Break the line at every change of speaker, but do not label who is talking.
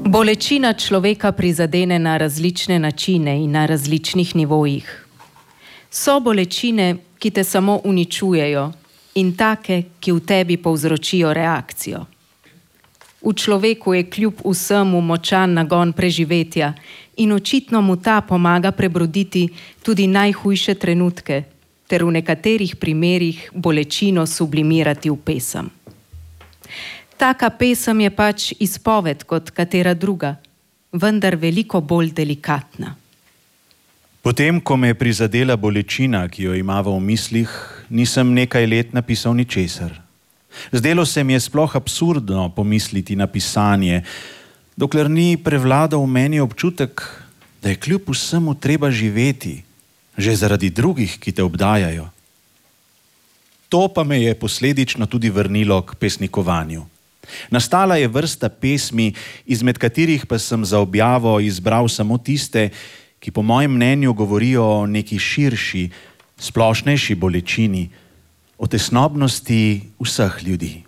Bolečina človeka prizadene na različne načine in na različnih nivojih. So bolečine, ki te samo uničujejo, in take, ki v tebi povzročijo reakcijo. V človeku je kljub vsemu močan nagon preživetja in očitno mu ta pomaga prebroditi tudi najhujše trenutke, ter v nekaterih primerih bolečino sublimirati v pesem. Taka pesem je pač izpoved kot katera druga, vendar veliko bolj delikatna.
Potem, ko me je prizadela bolečina, ki jo imava v mislih, nisem nekaj let napisal ničesar. Zdelo se mi je sploh absurdno pomisliti na pisanje, dokler ni prevladal v meni občutek, da je kljub vsemu treba živeti, že zaradi drugih, ki te obdajajo. To pa me je posledično tudi vrnilo k pesnikovanju. Nastala je vrsta pesmi, izmed katerih pa sem za objavo izbral samo tiste, ki po mojem mnenju govorijo o neki širši, splošnejši bolečini, o tesnobnosti vseh ljudi.